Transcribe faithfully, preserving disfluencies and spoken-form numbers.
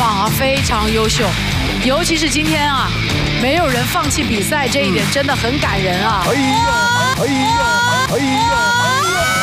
棒啊，非常优秀。尤其是今天啊，没有人放弃比赛，这一点真的很感人啊。 哎呀，哎呀，哎呀。